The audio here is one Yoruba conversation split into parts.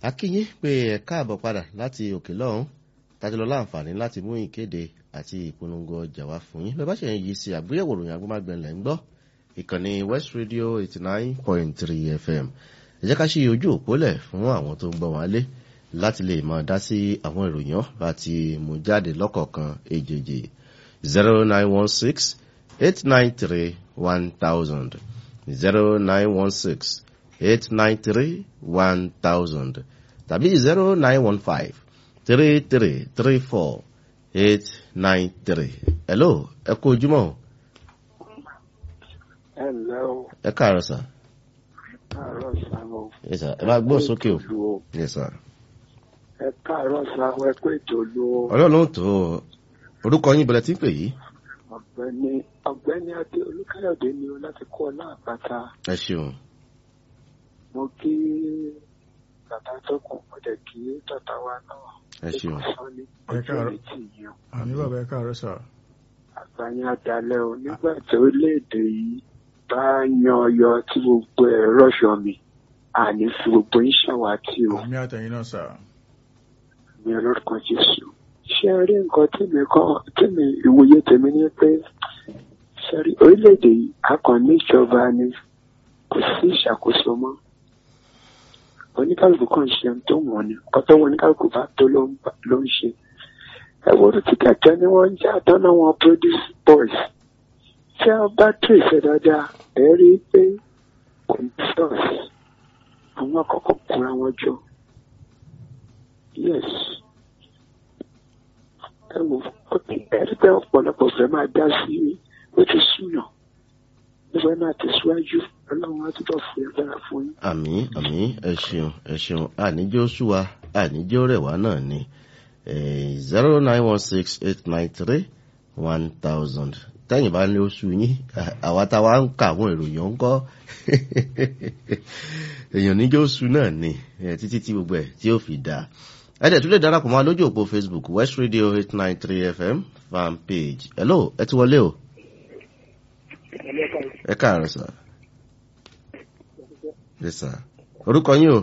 akínyìn pé ẹ káàbọ̀ padà láti òkè lọ́hùn tájọlọ láǹfààní láti mú ìkéde àti ìpolongo ọjà wá fún yín bẹ́ẹ̀ bá ṣe ń yí sí àgbéyẹ̀wò ìròyìn agbómágbẹ̀lẹ̀ ń gbọ́ ìkànnì West Radio 89.3 FM ẹ jẹ́ ká ṣí ojú òpólẹ̀ fún àwọn tó ń gbọ́ wọn lé láti lè máa dá sí àwọn ìròyìn bá ti mú jáde lọ́kọ̀ọ̀kan èjèèjì 0916 893 1000 0916 893 1000 tàbí 0915 3334 893. Hello, ẹ kú ojúmọ́. Hello. Ẹ káàárọ̀ sà. Káàárọ̀ sà o. Yes sir. Ẹ bá gbọ́ sókè o. Yes sir. Ẹ káàárọ̀ sà o, ẹ kú ètò olú o. Ọlọ́run tó orúkọ yín bẹ̀rẹ̀ tí ń pè yìí. Ọ̀gbẹ́ni Adé Olúkáyọ̀dé ni o láti kọ́ Láàpáta. Ẹ ṣeun. Mo kí bàbá tó kùn ọ̀dẹ̀ kí tọ́ta wa náà. Ẹ ṣeun. Ẹ káàárọ̀. Àmì bàbá ẹ káàárọ̀ sà. Àgbáyé adalẹ́ o, nígbà tí orílẹ̀-èdè yìí bá yan ọyọ tí gbogbo ẹ̀ rọ̀ṣọ̀ mi, àní fi gbogbo yín ṣàwátì o. Àmì àtẹ̀yìn náà sà. Mi ọlọ́run Jésù. Ṣé ẹ rí nǹkan tèmi ìwòye tèmi ní pé sẹ́rí orílẹ̀-èdè yìí akànní ìjọba ni kò sí ìṣàkóso mọ́. Oníkálùkù kan ṣe ohun tó wọ̀n ni ọ̀tọ̀ wọn oníkálùkù bá tó ló ń ṣe. Ẹ wo orí tí kẹ̀kẹ́ ni wọ́n ń já àtọ́nà wọn produce boys. Tí a bá tún ìfẹ́ dáadáa ẹ rí i pé kò ní sọ́ọ̀sì àwọn àkọ́kọ́ kúra wọn jọ. Yes. Ẹ wò ẹ̀rí pé ọ̀pọ̀lọpọ̀ fẹ́ máa dá sí ó ti súnà. Nígbà náà tẹ̀síwájú ọlọ́run á túbọ̀ fún agbára fún yín. Àmín àmín ẹ ṣeun àníjó súwa àníjó rẹwà náà ni 0916-893-1000 tẹ́yìn bá ní oṣù yín àwa táwa ń kà àwọn ìròyìn ń kọ́ èèyàn níjó oṣù náà ni títí tí gbogbo ẹ̀ tí ó fi dáa ẹ̀dẹ̀ tún lè darapọ̀ mọ́ lójú òpó Facebook West Radio 893 FM fan page. Hello, ẹ ti wọlé o. Ẹ káàárọ̀ sà. Yes sir. Orúkọ yín o.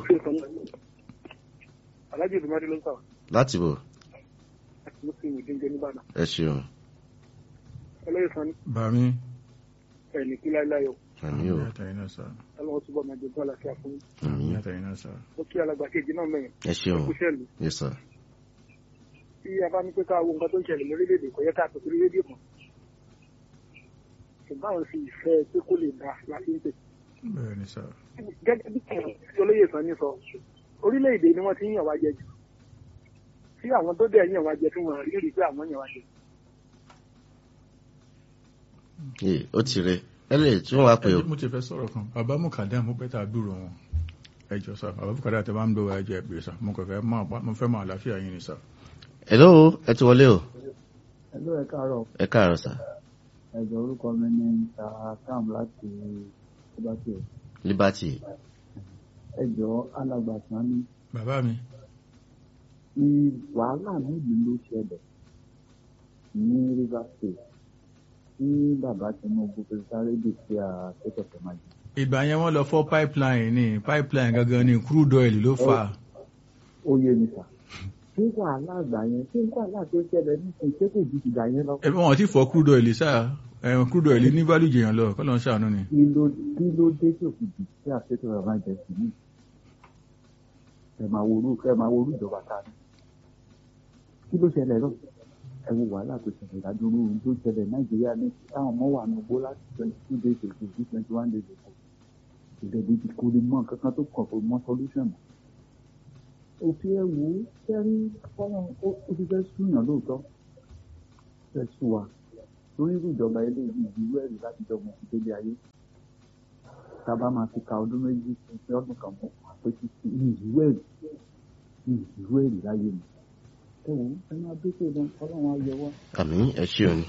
Alájì Ìdúmọ́dé ló ń sọ̀rọ̀. Láti bò. Àti Mùsùlùmí dín Nìbàdàn. Ẹ ṣeun. Ọlọ́yẹ̀ sọ ní. Bàmí. Ẹni kí láíláyọ̀. Àmín o. Àmì àtẹ̀yìn náà sà. Ọlọ́wọ́ túbọ̀ máa jogún àlàáfíà fún yín. Àmì Àmín. àtẹ̀yìn náà sà. Ó kí alàgbà kejì náà mẹ́rin. Ẹ ṣeun. Kúṣẹ́lù. Yes sir. Tí a bá ní pé ká wo nǹkan tó ń ṣẹlẹ̀ lórílẹ̀-èdè kò yẹ ká pèsè rédíò mọ́. Ṣùgbọ́n àwọn sì ìfẹ́ pé kó lè dá láti ń pè. Bẹ́ẹ̀ ni sà. Gẹ́gẹ́ bí olóyè sàn ní sọ, orílẹ̀-èdè ni wọ́n ti ń yàn wá jẹ jù. Tí àwọn tó dẹ̀ yàn wá jẹ tí wọ́n rí pé àwọn yàn wá jẹ. Ó ti rẹ ẹ lè tún wá pé o. Mo ti fẹ́ sọ̀rọ̀ kan. Bàbá Mùkàdá mo bẹ́tà gbúrò wọn. Ẹ jọ sà. Bàbá Mùkàdá tẹ bá ń dọ̀wọ́ ẹjọ́ ẹ̀pẹ̀ sà. Mo fẹ́ máa àlàáfíà yín ni sà. Hello, ẹ ti wọlé o. Hello, ẹ káàárọ̀. Ẹ káàárọ̀ sà. Ẹ̀jọ̀ orúkọ mi ni Sam láti Liberty. Liberty. Ẹ̀jọ̀ alàgbà Sani. Bàbá mi. Ní wàhálà méjì ló ṣẹlẹ̀ ní Rivers State tí bàbá Tinubu fi sáré dè sí àtẹ́tọ̀tẹ̀ máa jẹ. Ìgbà yẹn wọ́n lọ fọ́ pipeline gangan ni crude oil ló fà. Ó yé mi sà. Ṣé wàhálà àgbà yẹn ṣé wàhálà tó ṣẹlẹ̀ nísìnyí ṣé kò ju ìgbà yẹn lọ? Ẹ wọ́n ti fọ́ crude oil sà. Crude oil ní value jẹyàn lọ kọ́ ló ń ṣàánú ni. Kí ló dé tí òfin jù sí àtẹ́tọ̀tẹ̀ máa jẹ sí ní? Ẹ máa worú ìjọba ta ni. Kí ló ṣẹlẹ̀ náà? Ẹ wo wàhálà tó ṣẹlẹ̀ ládùúgbò ohun tó ṣẹlẹ̀ Nàìjíríà ní táwọn ọmọ wà ní ogbó láti 22 days ago sí 21 days ago. Ìdẹ̀bí ti kò lè mọ kankan tó kàn kò mọ solution. Òfin ẹ wò ó sẹ́rí fọ́nà ó ti fẹ́ súnyàn lóòótọ́. Fẹ́ sú wa. Torí irú ìjọba ilé ìlú ẹ̀rí láti jọmọ ìdílé ayé. Tá a bá máa fi ka ọdún méjì sí ọdún kan mọ́ àpótí sí ìlú ẹ̀rí láyé mi. Àmín ẹ ṣeun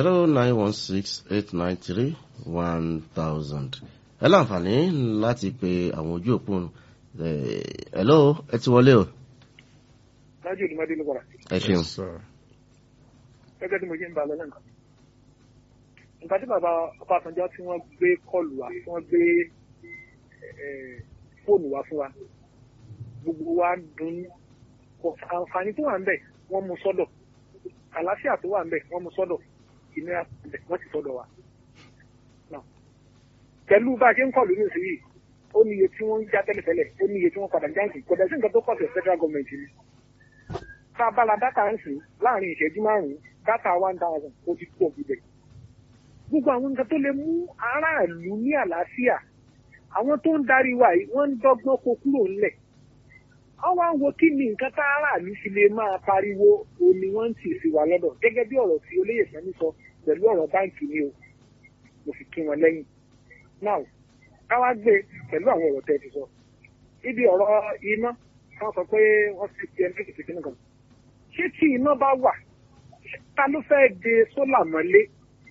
0916-893-1000. Ẹ láǹfààní láti pe àwọn ojú òpó hello ẹ ti wọlé o. Alájì Ìdúmọ́dé ló padà. Ẹ ṣeun. Gẹ́gẹ́ bí mo ṣe ń bá a lọ lẹ́ǹkan. Nǹkan tí bàbá Ọbásanjọ́ tí wọ́n gbé kọlù wá tí wọ́n gbé fóònù wá fún wa gbogbo wa dùn àǹfààní tó wà ń bẹ̀ wọ́n mú sọ́dọ̀ àlàáfíà tó wà ń bẹ̀ wọ́n mú sọ́dọ̀ ìnira wọ́n ti sọ́dọ̀ wa. pẹ̀lú bá a ṣe ń kọ̀ lórí òsì yìí ó ní iye tí wọ́n ń já tẹ́lẹ̀tẹ́lẹ̀ ó ní iye tí wọ́n padà jáǹkì kò dẹ̀ sí nǹkan tó pọ̀ sí federal government ni. tá a bá la dátà ń sìn láàrin ìṣẹ́jú márùn-ún dátà 1000 ó ti pọ̀ bíbẹ̀. gbogbo àwọn nǹkan tó lè mú aráàlú ní àlàáfíà àwọn tó ń darí wa yìí wọ́n ń dọ́gbọ́n kó kúrò ńlẹ̀. wọ́n wá ń wo kí ni nǹkan tá aráàlú fi lè máa pariwo òní wọ́n ń tì sí wa lọ́dọ̀ gẹ́gẹ́ bí ọ̀rọ̀ tí olóyè Sani sọ pẹ̀lú ọ̀rọ̀ báǹkì ni o mo fi kí wọn lẹ́yìn. now káwá gbé pẹ̀lú àwọn ọ̀rọ̀ tẹ́ ti sọ. ibi ọ̀rọ̀ iná wọ́n sọ pé wọ́n fi ti ẹni kékeré kínní kan. ṣé tí iná bá wà ta ló fẹ́ de sólà mọ́lé?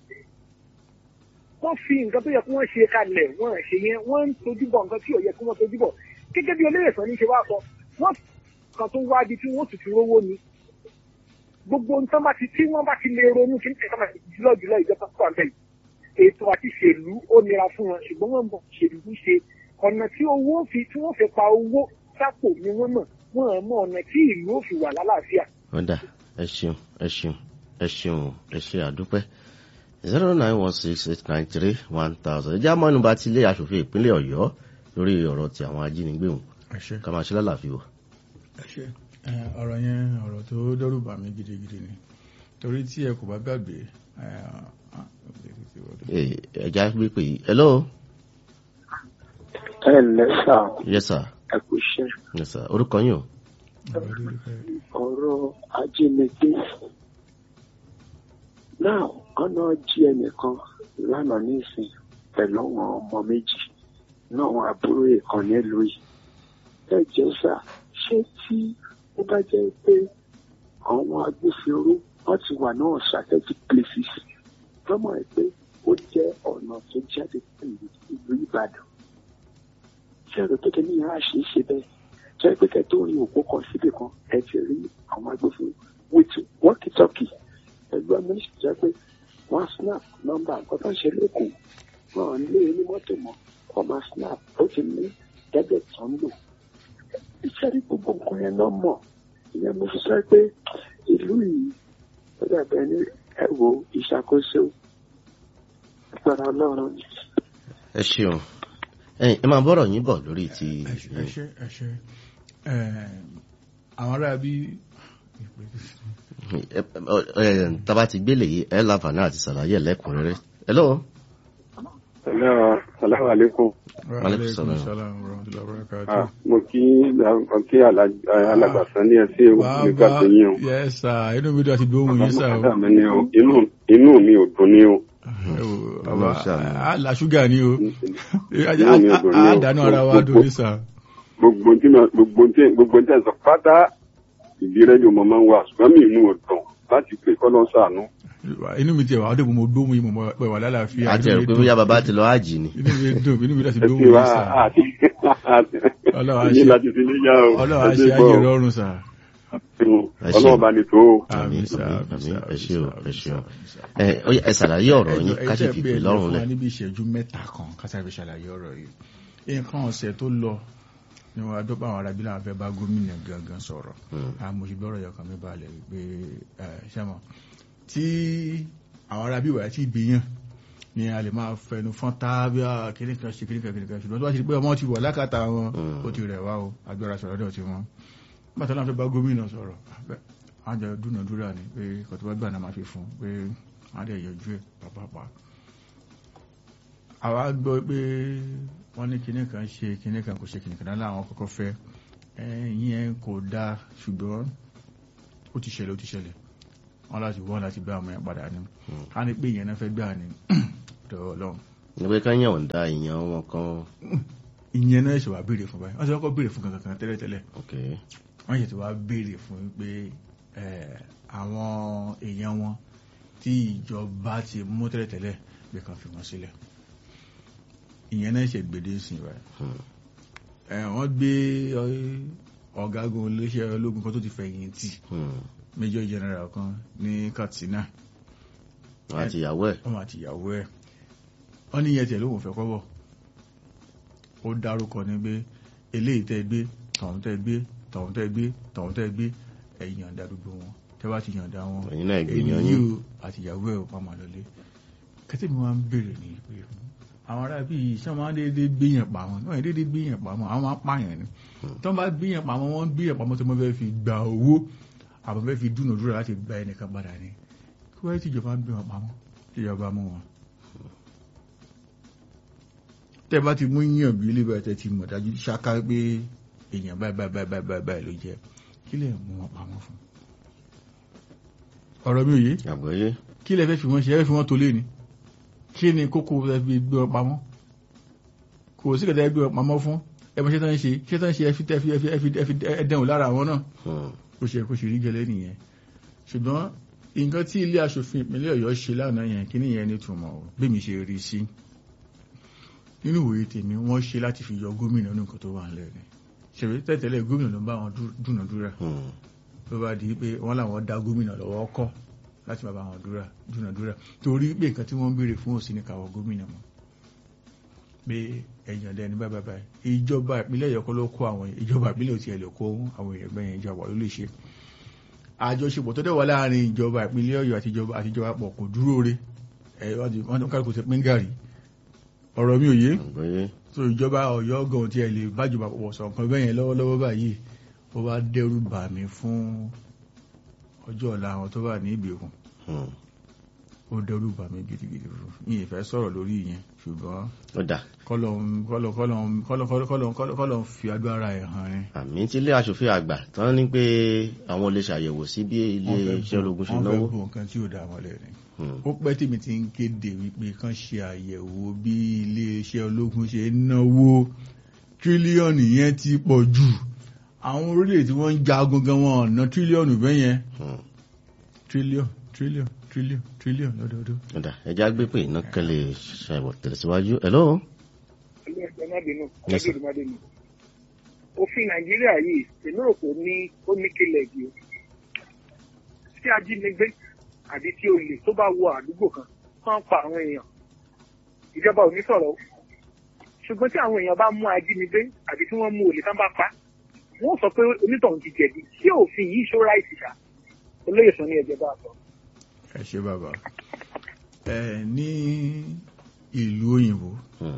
wọ́n fi nǹkan tó yẹ kí wọ́n ṣe kalẹ̀ wọ́n ṣe yẹn wọ́n ń tojú bọ̀ nǹkan tí ò yẹ kí wọ́n tojú bọ̀. gẹ́gẹ́ bí olóyè Sani ṣe wá sọ wọ́n kan tó wá di tí wọ́n sì fi rówó ni. gbogbo nǹkan bá ti tí wọ́n bá ti lè ronú kí nǹkan máa jùlọ ìjọba tó wà bẹ́ẹ̀. ètò àti ṣèlú ó nira fún wọn ṣùgbọ́n wọ́n mọ̀ ṣèlú ṣe ọ̀nà tí owó fi tí wọ́n fi pa owó sápò ni wọ́n mọ̀ wọ́n mọ̀ ọ̀nà tí ìlú ò fi wà lálàáfíà. ọ̀dà ẹ ṣe àdúpẹ́ 09168931000 ẹjẹ́ àmọ́nù bá ti ilé aṣòfin ìpínlẹ̀ Ọ̀yọ́ lórí ọ̀rọ̀ ti àwọn ajínigbé wọn ká máa ṣe lálàáfíà wọ̀. ọ̀rọ̀ yẹn ọ̀rọ̀ tó dẹ́rù bà mí gidigidi ni torí tí ẹ kò bá gbàgbé ẹ̀já gbé pé hello. ẹ ǹlẹ́ sà. yes sir. ẹ kú iṣẹ́. yes sir. orúkọ yín o. ọ̀rọ̀ ajínigbé náà ọ̀nà jí ẹnìkan lánàá nísìn pẹ̀lú àwọn ọmọ méjì náà wọn àbúrò ìkan nílùú yìí. ẹ jẹ́ sà ṣé tí ó bá jẹ́ pé àwọn agbófinró wọ́n ti wà náà strategic places lọ́mọ ẹ̀ pé ó jẹ́ ọ̀nà tó jáde ìlú Ìbàdàn. ṣé ẹ̀rọ tó kẹ́ni yàrá ṣe é ṣe bẹ́ẹ̀ jẹ́ pé kẹ́ tó rí òpó kan síbì kan ẹ ti rí àwọn agbófinró with walkie-talkie pẹ̀lú amúnisìn jẹ́ pé wọ́n snap nọ́mbà nǹkan tó ń ṣe lẹ́kọ̀ọ́ wọn lé ní mọ́tò mọ́ wọ́n máa snap ó ti ní gẹ́gẹ́ tó ń lò. iṣẹ́ rí gbogbo nǹkan yẹn náà mọ̀ ìyẹn mo fi sọ pé ìlú yìí ó dàbẹ̀ ní ẹ̀wọ̀ ìṣàkóso agbára Ọlọ́run. ẹ ṣeun ẹ máa bọ́rọ̀ yín bọ̀ lórí ti. ẹ ṣe àwọn ará bí. tàbá ti gbélé yìí ẹ láǹfààní àti sàlàyé ẹlẹ́kùnrẹ́rẹ́. hello. hello assalamu alaikum. aleykum salaam. mo kí alàgbàsán ní ẹsẹ nígbà tó yín o. yes sir inú mi dùn àti gbóhùn yín sá o. inú mi ò dùn ní o. àlà ṣúgà ni o àdánù ara wa dùn ní sá. gbogbo tí ẹ sọ pátá ìdí rẹ́díò mo máa ń wà ṣùgbọ́n mi inú ò dùn láti pè kọ́lọ́ sàánú. inú mi tiẹ̀ wà ọdún mo gbóhùn yìí mo pẹ̀ wà lálàáfíà. àti ẹ̀rù pé bóyá bàbá ti lọ ájì ni. inú mi láti gbóhùn yìí sá. ọlọ́wà ṣe ayé rọrùn sá. ọlọ́wà bá ní tó. àmín ẹ ṣé o. ẹ ṣàlàyé ọ̀rọ̀ yín ká sì fi pè lọ́rùn lẹ̀. níbi ìṣẹ́jú mẹ́ta kan ká sáré ṣàlàyé ọ̀rọ̀ yìí. nǹkan ọ̀sẹ̀ tó lọ ni wọn adọ́pọ̀ àwọn arábí náà fẹ́ bá gómìnà gangan sọ̀rọ̀ àmọ̀ṣùgbọ́rọ̀ yọkàn mi balẹ̀ wípé ṣẹ́mọ̀ tí àwọn arábí wà tí gbìyàn ni a lè máa fẹnu fọ́n tábí kìnnìkan ṣe kìnnìkan ṣùgbọ́n tó wá ṣe pé ọmọ ti wọ̀ lákàtà wọn ó ti rẹ̀ wá o agbára sọ̀rọ̀ dọ̀ ti wọn bàtà náà fẹ́ bá gómìnà sọ̀rọ̀ àjọ dúnàdúrà ni pé kọ̀tùbá gbà náà máa fi fún pé wọ́n á dẹ̀ yọjú ẹ̀ pàpàpà àwa gbọ́ pé wọ́n ní kinní kan ṣe kinní kan kò ṣe kinní kan láwọn kọ́kọ́ fẹ́ ìyẹn kò dáa ṣùgbọ́n ó ti ṣẹlẹ̀ wọ́n láti bá ọmọ yẹn padà ní a ní pé ìyẹn náà fẹ́ gbà ní ọ̀dọ̀ Ọlọ́run. ìwé kan yàn ń da ìyẹn wọn kan. ìyẹn náà ṣe wá béèrè fún báyìí wọ́n ti kọ́kọ́ béèrè fún kankan tẹ́lẹ̀tẹ́lẹ̀ wọ́n ṣe ti wá béèrè fún pé àwọn èèyàn wọn tí ìjọba ti mú tẹ́lẹ̀tẹ́lẹ̀ pé kan fi wọn sílẹ̀ ìyẹn náà ṣe gbèdé sí rẹ̀ wọ́n gbé ọ̀gágun iléeṣẹ́ ológun kan tó ti fẹ̀yìntì Major General kan ní Katsina wọ́n àti ìyàwó ẹ̀ wọ́n ní ìyẹn tẹ̀ lóhùn fẹ́ kọ́bọ̀ ó dárúkọ ní pé eléyìí tẹ́ gbé tọ̀hún tẹ́ gbé tọ̀hún tẹ́ gbé tọ̀hún tẹ́ gbé ẹ̀yìn yàǹda gbogbo wọn tẹ́ bá ti yàǹda wọn èyí yóò àtìyàwó ẹ̀ pàmò lọlé kẹ́tẹ́ mi wá ń bèrè ní pé àwọn ará bíi iṣẹ́ wọn déédé gbéyàn pa wọn náà déédé gbéyàn pa wọn àwọn máa pààyàn ni tó ń bá gbéyàn pa wọn wọ́n gbéyàn pa wọn tó wọ́n fẹ́ fi gba owó àbọ̀ fẹ́ fi dúnàdúrà láti gba ẹnìkan padà ni kí wọ́n ti ìjọba ń gbé wọn pa wọn tí ìjọba mú wọn. tẹ́ bá ti mú yíyan bí ilé bẹ́ẹ̀ tẹ́ ti mọ̀ dájú ṣáká pé èèyàn báyìí ló jẹ́ kí lè mú wọn pa wọn fún. ọ̀rọ̀ mi ò yé kí lè fẹ́ fi wọ́n ṣe ẹ fẹ́ fi wọ́n tó lé ni kí ni kókó fẹ́ fi gbé wọn pamọ́ kò sí kẹ̀tẹ́ gbé wọn pamọ́ fún ẹmọ ṣe tán ṣe ẹdẹ̀hùn lára àwọn náà kò ṣe kò ṣe rí gẹ́lẹ́ nìyẹn ṣùgbọ́n nǹkan tí ilé aṣòfin ìpínlẹ̀ Ọ̀yọ́ ṣe lánàá yẹn kí nìyẹn ní túmọ̀ bí mi ṣe rí sí nínú ìwòye tèmi wọ́n ṣe láti fi yọ gómìnà ní nǹkan tó wà nílẹ̀ ni ṣèwé tẹ́tẹ́lẹ̀ gómìnà ló ń bá wọn dúnàdúrà ló bá di pé wọ́n làwọn dá gómìnà lọ́wọ́ kọ́ láti bá wọn dúnàdúrà torí pé nǹkan tí wọ́n ń béèrè fún òsì ní káwọ́ gómìnà mọ́ pé ẹ̀yàn dẹni báyìí ìjọba ìpínlẹ̀ Ọ̀yọ́ kọ́ ló kó àwọn ìjọba ìpínlẹ̀ òtí ẹ̀ lè kó àwọn èèyàn gbẹ̀yìn ìjọba ló lè ṣe àjọṣepọ̀ tó dẹ̀wọ̀ láàrin ìjọba ìpínlẹ̀ Ọ̀yọ́ àti ìjọba pọ̀ kò dúró re wọ́n tó kálukú ti pín gàrí ọ̀rọ̀ mi ò yé so ìjọba Ọ̀yọ́ gan tí ẹ lè bájọba pọ̀ sọ nǹkan bẹ́yẹn lọ́wọ́lọ́wọ́ báyìí ó bá dẹ́rù bà mí fún ọjọ́ ọ̀la àwọn tó wà ní ìgbèkùn ó dẹ́rù bà mí gidigidi fún yìí fẹ́ sọ̀rọ̀ lórí ìyẹn ṣùgbọ́n kọ́lọ̀ fi agbára ẹ̀ hàn ni. àmì tí ilé aṣòfin àgbà tán ní pé àwọn lè ṣàyẹ̀wò sí bí ilé iṣẹ́ ológun ṣe náwó. wọ́n fẹ́ bọ̀ nǹkan tí ò dá wọn lẹ́rìn. ó pẹ́ tèmi ti ń kéde wípé kán ṣe àyẹ̀wò bí ilé iṣẹ́ ológun ṣe náwó tírílíọ̀nù yẹn ti pọ̀ jù àwọn orílẹ̀ tí wọ́n ń jagun gan wọn ọ̀nà tírílíọ̀nù bẹ́yẹn tírílíọ̀n lọ́dọọdún. ọ̀dà ẹja gbé pé iná kan lè ṣàìwọ̀ tẹ̀síwájú. hello. òfin Nàìjíríà yìí èmi rò pé ó ní kílẹ̀ jù tí ajínigbé àbí tí olè tó bá wọ àdúgbò kan máa ń pa àwọn èèyàn ìjọba ò ní sọ̀rọ̀ ṣùgbọ́n tí àwọn èèyàn bá mú ajínigbé àbí tí wọ́n mú olè tán bá pa wọ́n sọ pé onítọ̀hún ti jẹ̀bi tí òfin yìí ṣó ráìtì ṣá olóyè sọ ní ẹ̀jẹ̀ bá sọ. ẹ ṣe bàbá ní ìlú òyìnbó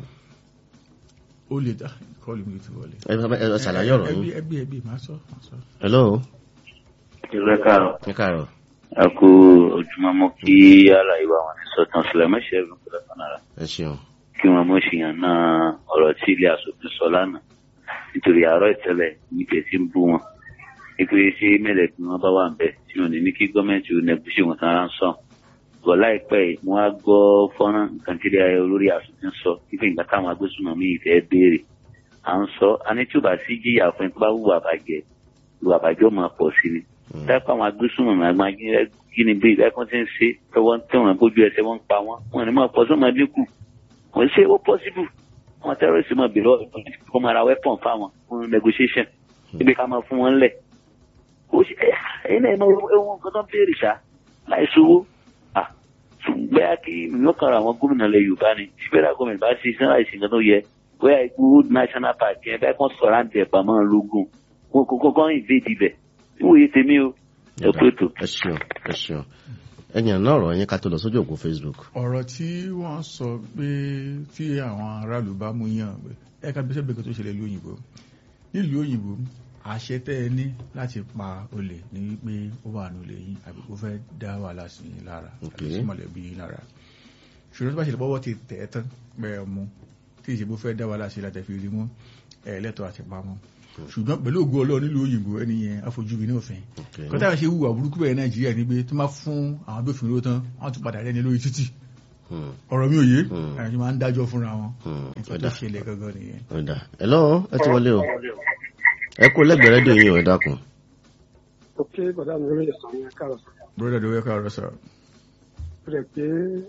ó lè dá kọlù mi ti wọlé. ẹ ṣàlàyé ọ̀rọ̀ yín. ẹbí máa sọ. hello. ẹ káàárọ̀. ẹ káàárọ̀. a kú ojúmọ́ mọ́ kí àlàyé wa wọn ní sọ́tàn sílẹ̀ mẹ́sẹ̀ ẹ̀rù pẹ̀lẹ́ fúnara. ẹ ṣeun. kí wọn mọ̀ ṣìyàn náà ọ̀rọ̀ tí ilé aṣòfin sọ lánàá nítorí àárọ̀ ìtẹ́lẹ̀ ní tẹ̀sí ń bú wọn nípa ṣé mẹ́lẹ̀ tí wọ́n bá wà ń bẹ̀ tí wọ́n ní kí gọ́ọ̀mẹ̀ntì ò nẹ́gbẹ́sì wọn tán ránṣọ́ bọ̀ láìpẹ́ yìí wọ́n á gbọ́ fọ́nrán nǹkan tí olórí aṣòfin sọ nípa ìgbà táwọn agbésùnmọ̀ mi ìfẹ́ béèrè à ń sọ a ní tí ò bá sí jíyà fún ẹ tó bá wùwà bàjẹ́ ìwà bàjẹ́ ò máa pọ̀ sí ni táìpẹ́ àwọn agbésùnmọ̀ mi àgbà gíní bí ẹ̀kọ́ ti ń ṣe tọwọ́ tẹ̀wọ̀n bójú ẹsẹ̀ wọn ń pa wọn ní máa pọ̀ sí ọmọdé kù wọ́n ṣe ó possible wọn terrorist mọ̀ bèrè kó máa ra weapon fáwọn fún negotiation níbi ká máa fún wọn lẹ̀ ó ṣe ẹ̀yin náà ẹ̀wọ̀n nǹkan tó ń béèrè ṣá láì sówó bẹ́ẹ̀ kí ìmọ̀kànlá àwọn gómìnà ilẹ̀ Yorùbá ni federal government bá ṣe iṣẹ́ láìsí nǹkan tó yẹ bóyá ikú national park yẹn bẹ́ẹ̀ kàn sọ̀rọ̀ àǹtẹ̀ pàmò lógún wọn kò kọ́kọ́ invade ibẹ̀ níwòye tèmi o ẹ pé tó. ẹ ṣeun ẹ̀yìn náà ọ̀rọ̀ yẹn ká tó lọ sójú òpó Facebook. ọ̀rọ̀ tí wọ́n sọ pé tí àwọn aráàlú bá mú yàn ẹ̀ka bí sẹ́bẹ̀kẹ́ tó ṣẹlẹ̀ lóyìnbó nílùú òyìnbó àṣẹ tẹ́ ẹ ní láti pa olè ní wípé ó wà nílé yín àbí ó fẹ́ dá wàhálà sí yín lára àbí sí mọ̀lẹ́bí yín lára ṣùgbọ́n tó bá ṣe lọ́wọ́ ti tẹ̀ ẹ́ tán pẹ́ mú tí ìṣègbè fẹ́ dá wàhálà sí láti fi rí mú ẹ̀ẹ́lẹ́tọ̀ àti pamọ́ ṣùgbọ́n pẹ̀lú ògo Ọlọ́run nílùú òyìnbó ẹni yẹn afọ́júbi ní òfin kọ́tà ṣe wùwà burúkú bẹ̀rẹ̀ Nàìjíríà ní pé tó máa fún àwọn agbófinró tán wọ́n tún padà rẹ́ni lórí títì ọ̀rọ̀ mi ò yé àyànjú máa ń dájọ́ fúnra wọn nǹkan tó ṣẹlẹ̀ gangan nìyẹn. hello ẹ ti wọlé o ẹ kó lẹ́gbẹ̀ẹ́ rédíò yín o ẹ dákun. ok bọ̀dá mi lóye sọ yẹn káàrọ̀ sọ. broda ló yẹ káàrọ̀ sọ. ó rẹ̀ pé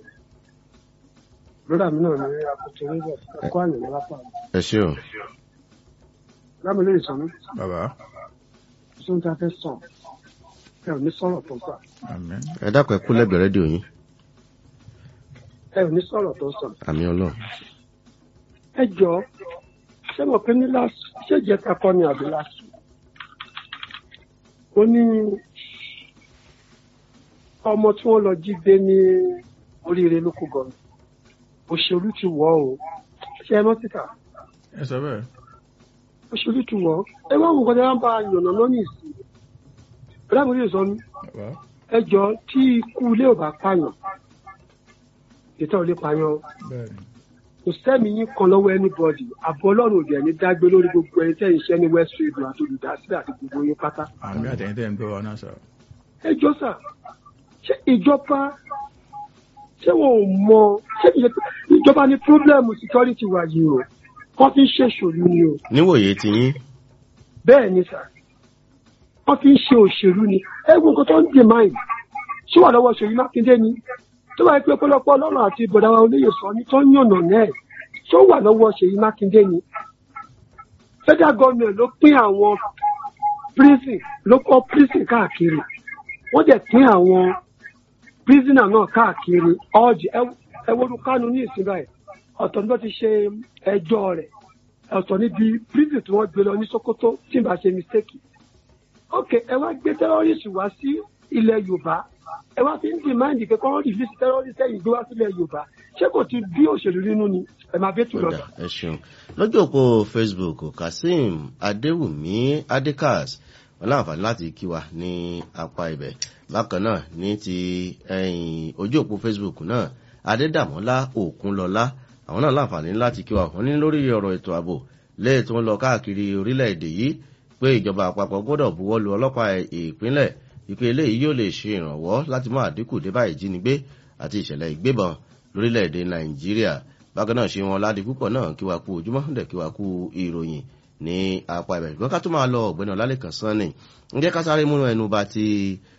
broda mi náà ní akutu rivers ẹ̀kọ́ àyàn lápá. ẹ ṣé o. lámi lóye sọ mi. bàbá. sọ ta fẹ́ sọ ẹ ò ní sọ̀rọ̀ tó sọ. ẹ dákun ẹ kó lẹ́gbẹ̀ẹ́ rédíò yín. ẹ ò ní sọ̀rọ̀ tó sọ. àmì Ọlọ́run. ẹ jọ ṣé ṣé mo pé ní ṣé ìjẹta kọ́ ni àbí lásù ó ní ọmọ tí wọ́n lọ jí gbé ní oríire lóko gọ̀ọ̀nù òṣèlú ti wọ̀ ọ́ ṣé ẹ rántí kà. ẹ sọ bẹ́ẹ̀. òṣèlú ti wọ̀ ọ́ ẹ wá wọn kọ́ni wọ́n bá yànnà lónìí sí i bẹ́ẹ̀ mo lè sọ ní ẹ jọ tí ikú ilé ò bá pààyàn ètò ò lè pààyàn kò sẹ́mi yín kan lọ́wọ́ anybody àbọ̀ ọlọ́run òde ẹni dágbé lórí gbogbo ẹni tẹ́ iṣẹ́ ní west radio àti olùdásílẹ̀ àti gbogbo yín pátá. àmì àtẹ̀yìntẹ̀ ń gbé wa náà sọ̀rọ̀. ẹ jọ sà ṣé ìjọba ṣé wọn ò mọ ṣé ìjọba ní pírọ́blẹ́mù security wà yìí o wọ́n fi ń ṣèṣòlù ni o. níwòye ti yín. bẹ́ẹ̀ ni sà wọ́n fi ń ṣe òṣèlú ni ẹ̀gbọ́n nǹkan tó ń dè máa yìí ṣé wà lọ́wọ́ Ṣèyí Mákindé ni tó bá yẹ pé ọ̀pọ̀lọpọ̀ ọlọ́run àti ìbọ̀dà wa olóyè sọ ní tó ń yànnà náà tó wà lọ́wọ́ Ṣèyí Mákindé ni federal government ló pín àwọn prison ló kọ́ prison káàkiri wọ́n dẹ̀ pín àwọn prisoner náà káàkiri ọ̀jì ẹwọ́dún Kánú ní ìsìn báyìí ọ̀tọ̀ ní wọ́n ti ṣe ẹjọ́ rẹ̀ ọ̀tọ̀ níbi prison tí wọ́n gbé lọ ní Sókótó tí n bá ṣe mistake ok ẹ wá gbé terrorist wá sí ilẹ̀ Yorùbá ẹ wá fi ń dìmáàndì pé kọ́ rìlíìsì terrorist ẹ̀yìn gbé wá sílẹ̀ Yorùbá ṣé kò ti bí òṣèlú nínú ni ẹ máa bẹ́ẹ̀ tù lọ́dọ̀. ẹ ṣeun lójú òpó Facebook Kazeem Adéwùmí Adékas wọn láǹfààní láti kí wa ní apá ibẹ̀ bákan náà ní ti ojú òpó Facebook náà Adédàmọ́lá Òkúnlọlá àwọn náà láǹfààní láti kí wa wọn ní lórí ọ̀rọ̀ ètò ààbò lẹ́yìn tó ń lọ káàkiri orílẹ̀-èdè yìí pé ìjọba àpapọ̀ gbọ́dọ̀ buwọ́lu ọlọ́pàá ìpínlẹ̀ ìpè eléyìí yóò lè ṣe ìrànwọ́ láti mú àdínkù dé bá ìjínigbé àti ìṣẹ̀lẹ̀ ìgbébọn lórílẹ̀-èdè Nàìjíríà bákan náà ṣe wọn ládi púpọ̀ náà kí wa kú ojúmọ́ dẹ̀ kí wa kú ìròyìn ní apá ibẹ̀ ṣùgbọ́n ká tó máa lọ ọ̀gbẹ́ni Ọlálékan Sanni ǹjẹ́ ká sáré múnú ẹnu bá ti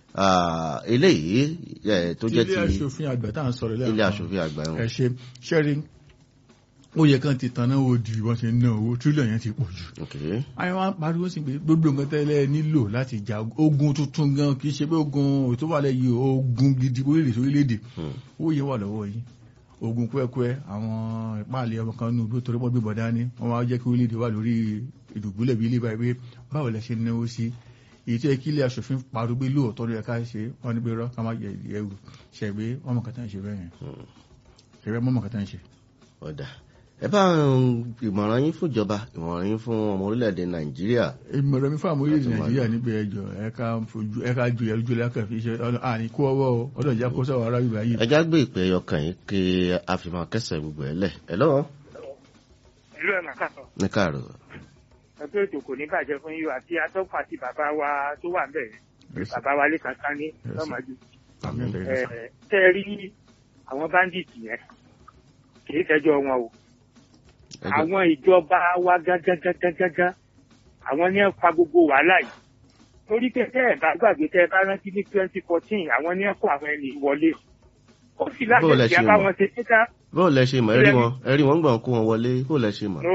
eléyìí tó jẹ́ ti ilé aṣòfin àgbà tá à ń sọ̀rọ̀ ilé aṣòfin àgbà ẹ ṣe ṣẹ́rí ó yẹ kán ti tanná wo di wọ́n ṣe ń ná owó tírílíọ̀nù yẹn ti pọ̀ jù. àyàn wa pariwo sí pé gbogbo nǹkan tẹ́lẹ̀ nílò láti jà ogun tuntun gan kì í ṣe pé ogun tó wà lẹ́yìn ogun gidi orílẹ̀-èdè ó yẹ wà lọ́wọ́ yìí ogun kúẹ́kúẹ́ àwọn ìpáàlẹ̀ ọmọ kan nù torí wọ́n gbé bọ̀dá ní wọ́n máa jẹ́ kí orílẹ̀-èdè wà lórí ìdùgbúlẹ̀ bí ilé báyìí pé báwo lẹ ṣe náwó sí èyí tó yẹ kí ilé aṣòfin pariwo pé lóòótọ́ ló yẹ ká ṣe wọ́n ní pé rọ́ ká má yẹ ẹrù ṣẹ̀gbé wọ́n mọ̀ kàtà ń ṣe bẹ́ẹ̀ yẹn ṣẹ̀gbé wọ́n mọ̀ kàtà ń ṣe. ọ̀dà ẹ bá ìmọ̀ràn yín fún ìjọba ìmọ̀ràn yín fún ọmọ orílẹ̀-èdè Nàìjíríà. ìmọ̀ràn mi fún àwọn orílẹ̀-èdè Nàìjíríà níbẹ̀ ẹjọ́ ẹ̀ka ju ẹ̀rújú lẹ́kàn fi ṣe àní kó ọwọ́ ọdún ìjà kó sọ̀rọ̀ ara yorùbá yìí. ẹja gbé ìpè ẹyọkàn yìí kí a fi máa kẹsẹ̀ gbogbo ẹ̀ lẹ̀ ẹ̀ lọ́wọ́. ìlú ẹ̀ máa kàtọ́. ní káàrọ̀. ẹgbẹ́ ètò kò ní bàjẹ́ fún yín àti atọ́kùn àti bàbá wa tó wà ń bẹ̀ bàbá wa lè kankan ní lọ́mọdé. tẹ́ ẹ rí àwọn báńdíìtì yẹn kì í tẹ́jọ́ wọn o àwọn ìjọba wa gángan àwọn ní ẹ̀ fa gbogbo wàhálà yìí torí pé tẹ́ ẹ̀ bá gbàgbé tẹ́ ẹ bá rántí ní 2014 àwọn ní ẹ̀ kó àwọn ẹni wọlé ó sì láti ẹ̀jẹ̀ bá wọn ṣe síta. bó lẹ ṣe mọ̀ ẹ̀rí wọn gbọ̀n kó wọn wọlé bó lẹ ṣe mọ̀.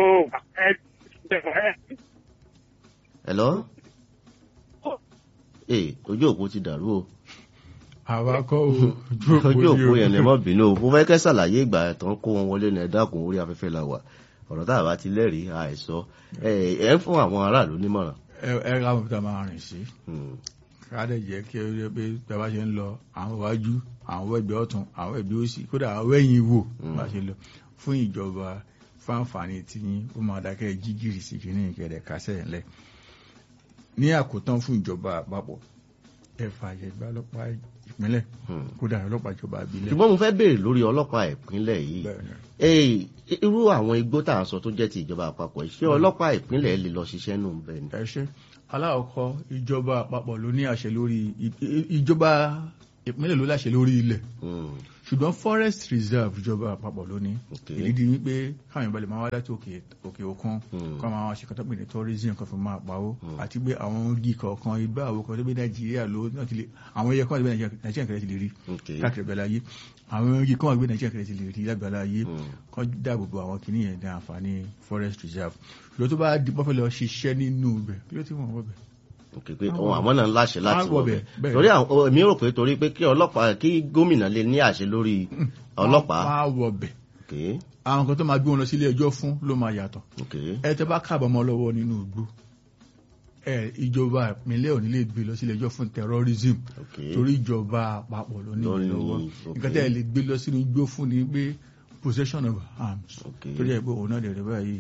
hello ojú òpó ti dàrú o. àwakọ̀ ojú òpó yẹn lè mọ́ bínú o mo fẹ́ kẹ́ ṣàlàyé ìgbà tán kó wọn wọlé ní ẹ dákun orí afẹ́fẹ́ la wà ọ̀rọ̀ tá a bá ti lẹ́rìí àìsọ ẹ ń fún àwọn aráàlú nímọ̀ràn. ẹ ká wọn tá a máa rìn sí káàdẹ̀ jẹ́ kí ó yẹ pé bàbá ṣe ń lọ àwọn iwájú àwọn ẹgbẹ́ ọ̀tún àwọn ẹgbẹ́ òsì kódà àwọn ẹ̀yìn wò bá ṣe lọ fún ìjọba fún àǹfààní tí ó máa dákẹ́ jígìrì sí kí ní ìkẹrẹ kásẹ̀ ńlẹ̀ ní àkótán fún ìjọba àpapọ̀ ẹ fààyè gba ọlọ́pàá ìpínlẹ̀ kódà ọlọ́pàá ìjọba ìbílẹ̀. ṣùgbọ́n mo fẹ́ béèrè lórí ọlọ́pàá ìpínlẹ̀ yìí irú àwọn igbó tá à ń sọ tó jẹ́ ti ìjọba àpapọ̀ ṣé ọlọ́pàá ìpínlẹ̀ lè lọ ṣiṣẹ́ nù bẹ́ẹ̀ ni. ẹ ṣe aláwọ̀kọ́ ìjọba àpapọ̀ ló ní àṣẹ lórí ìjọba ìpínlẹ̀ ló láṣẹ lórí ilẹ̀ ṣùgbọ́n forest reserve ìjọba àpapọ̀ ló ní ìdí wípé káwọn ìbálẹ̀ máa wá láti òkè òkun kọ́ máa ṣe kọ́tọ́ pé ní tourism kan fi máa pawó àti pé àwọn igi kọ̀ọ̀kan igbá àwọn kan tó gbé Nàìjíríà ló láti lè àwọn iye kan wà gbé Nàìjíríà kẹrẹ ti lè rí káàkiri àgbàlá ayé àwọn igi kan wà gbé Nàìjíríà kẹrẹ ti lè rí lágbàlá ayé kọ́ dáàbò bo àwọn kìíní yẹn ní àǹfààní forest reserve ṣùgbọ́n tó bá di pọ́fẹ́ lọ ṣiṣẹ́ nínú ibẹ̀ kí ló ti wọ́n wọ́ bẹ̀. pé àwọn náà láṣẹ láti wọbẹ̀ torí èmi rò pé torí pé kí ọlọ́pàá kí gómìnà lè ní àṣẹ lórí ọlọ́pàá. máa wọbẹ̀ àwọn kan tó máa gbé wọn lọ sí ilé ẹjọ́ fún ló máa yàtọ̀ ẹ tẹ́ bá kábàámọ̀ lọ́wọ́ nínú igbó ìjọba ìpínlẹ̀ ò ní lè gbé lọ sí ilé ẹjọ́ fún terrorism torí ìjọba àpapọ̀ ló ní ìlọ́wọ́ nǹkan tẹ́ ẹ lè gbé lọ sínú igbó fún ni pé possession of arms torí ẹ pé òun náà dẹ̀rẹ̀ báyìí.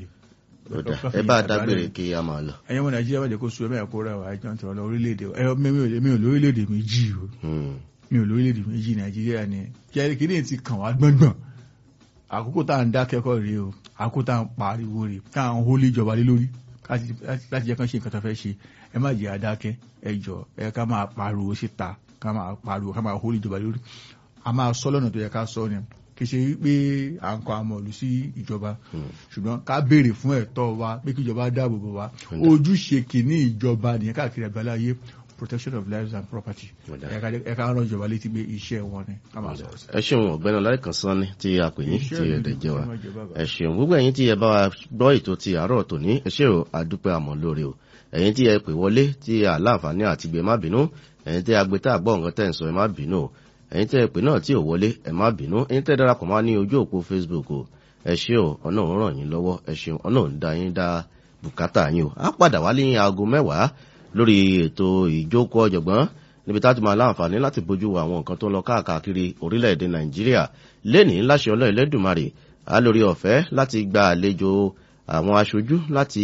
ẹ bá dágbére kí a máa lọ. ẹ̀yin ọmọ nàìjíríà bàjẹ́ kó sùn ẹ bẹ́ẹ̀ kó rẹwà ẹjọ́ ń tọrọ lọ orílẹ̀-èdè mi ò lórílẹ̀-èdè méjì o mi ò lórílẹ̀-èdè méjì nàìjíríà ni kí ni ti kàn wá gbọ̀ngbọ̀n àkókò tá à ń dákẹ́kọ̀ọ́ rèé o àkókò tá à ń pariwo rèé tá à ń hólé ìjọba lé lórí láti jẹ́ kán ṣe nǹkan tó fẹ́ ṣe ẹ má jẹ́ àdákẹ́ ẹ jọ ẹ ká máa pariwo síta ká máa pariwo ká máa hólé ìjọba lórí a máa sọ lọ́nà tó yẹ ká sọ ni kì í ṣe wípé à ń kọ àmọ̀lù sí ìjọba ṣùgbọ́n ká béèrè fún ẹ̀tọ́ wa pé kí ìjọba dáàbò bò wá ojúṣe kìíní ìjọba nìyẹn káàkiri àgbáláyé protection of lives and property ẹ ká rán ìjọba létí pé iṣẹ́ wọn ni ká máa sọ̀rọ̀ sí. ẹ ṣeun ọ̀gbẹ́ni ọláìkan sanni tí a pè yín tí ẹ̀dẹ̀ jẹ́ wa ẹ ṣeun gbogbo ẹ̀yin tí ẹ bá wa gbọ́ ètò ti àárọ̀ tòní ẹ ṣé o àdúpẹ́ àmọ́ lóore o ẹ̀yin tí ẹ pè wọlé tí àláǹfààní àti gbé má bínú ẹ̀yin tí agbé tá àgbọ̀ nǹkan tẹ̀ ń sọ ẹ má bínú o ẹ̀yin tí ẹ pè náà tí ò wọlé ẹ má bínú ẹ̀yin tẹ́ darapọ̀ máa ní ojú òpó Facebook o ẹ ṣé o ọ̀nà òun ràn yín lọ́wọ́ ẹ ṣeun ọ̀nà òun dá yín dá bùkátà yín o á padà wálé ní aago 10 lórí ètò ìjókòó ọ̀jọ̀gbọ́n níbi tá a ti máa láǹfààní láti bójú wo àwọn nǹkan tó ń lọ káàkiri orílẹ̀-èdè Nàìjíríà lénìí láṣẹ Ọlọ́run Ẹlẹ́dùmarè á lórí ọ̀fẹ́ láti gba àlejò àwọn aṣojú láti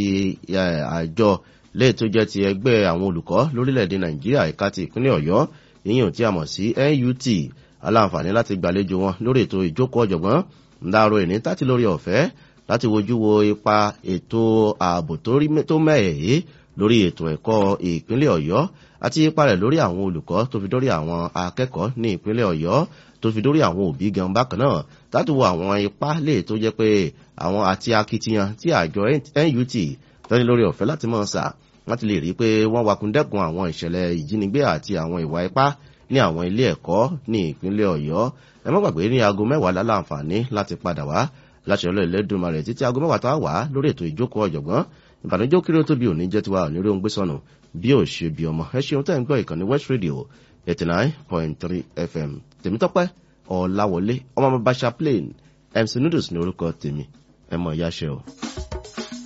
àjọ léè tó jẹ́ ti ẹgbẹ́ àwọn olùkọ́ lórílẹ̀-èdè Nàìjíríà ẹ̀ka ti ìpínlẹ̀ Ọ̀yọ́ yíyàn tí a mọ̀ sí NUT aláǹfààní láti gbàlejò wọn lórí ètò ìjókòó ọ̀jọ̀gbọ́n ńdàrọ̀ ìní tàti lórí ọ̀fẹ́ láti wojú wo ipa ètò ààbò tó mẹ́ẹ̀ẹ́ lórí ètò ẹ̀kọ́ ìpínlẹ̀ Ọ̀yọ́ àti ipa rẹ̀ lórí àwọn olùkọ́ tó fi dórí àwọn akẹ́kọ̀ọ́ ní ìpínlẹ̀ Ọ̀yọ́ tó fi dórí àwọn òbí gan bákan náà láti wo àwọn ipa lè tó jẹ́ pé àwọn àti akitiyan tí àjọ NUT tẹ́ni lórí ọ̀fẹ́ láti mọ̀ sà láti lè rí pé wọ́n wakùndẹ́kun àwọn ìṣẹ̀lẹ̀ ìjínigbé àti àwọn ìwà ipá ní àwọn ilé ẹ̀kọ́ ní ìpínlẹ̀ Ọ̀yọ́ ẹ má gbàgbé ní aago 10 láǹfààní láti padà wá láṣẹ Ọlọ́run Ẹlẹ́dùmarè títí aago 10 tá a wà lórí ètò ìjókòó ọ̀jọ̀gbọ́n ìbànújẹ́ kiri ó tóbi òní jẹ́ tiwa òní rí ohun gbé sọnù bí ò ṣe bí ọmọ ẹ ṣeun tẹ́ ń gbọ́ ìkànnì West Radio 89.3 FM Tèmítọ́pẹ́ Ọláwọlé ọmọ bàbá Chaplain MC Noodles ní orúkọ tèmi ẹ mọ̀ ìyáṣẹ́ o.